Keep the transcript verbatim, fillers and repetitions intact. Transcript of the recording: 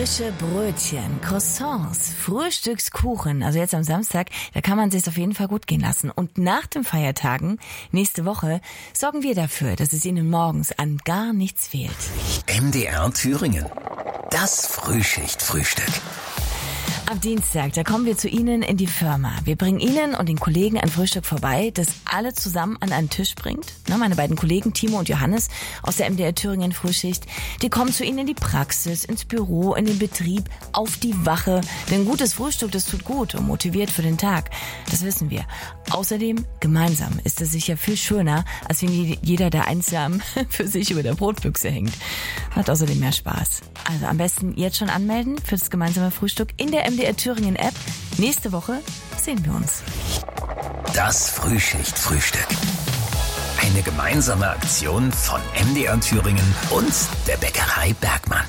Frische Brötchen, Croissants, Frühstückskuchen. Also jetzt am Samstag, da kann man sich's auf jeden Fall gut gehen lassen. Und nach den Feiertagen, nächste Woche, sorgen wir dafür, dass es Ihnen morgens an gar nichts fehlt. M D R Thüringen. Das Frühschicht-Frühstück. Ab Dienstag, da kommen wir zu Ihnen in die Firma. Wir bringen Ihnen und den Kollegen ein Frühstück vorbei, das alle zusammen an einen Tisch bringt. Na, meine beiden Kollegen Timo und Johannes aus der M D R Thüringen Frühschicht, die kommen zu Ihnen in die Praxis, ins Büro, in den Betrieb, auf die Wache. Denn gutes Frühstück, das tut gut und motiviert für den Tag. Das wissen wir. Außerdem, gemeinsam ist es sicher viel schöner, als wenn jeder da einsam für sich über der Brotbüchse hängt. Hat außerdem mehr Spaß. Also am besten jetzt schon anmelden für das gemeinsame Frühstück in der M D R Thüringen App. Nächste Woche sehen wir uns. Das Frühschicht-Frühstück. Eine gemeinsame Aktion von M D R Thüringen und der Bäckerei Bergmann.